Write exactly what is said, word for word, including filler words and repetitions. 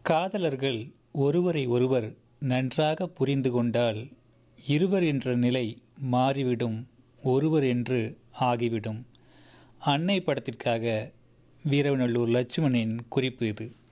காதலர்கள் ஒருவரை ஒருவர் நன்றாக புரிந்து கொண்டால் இருவர் என்ற நிலை மாறிவிடும், ஒருவர் என்று ஆகிவிடும். அன்னை படத்திற்காக வீரவநல்லூர் லட்சுமணின் குறிப்பு இது.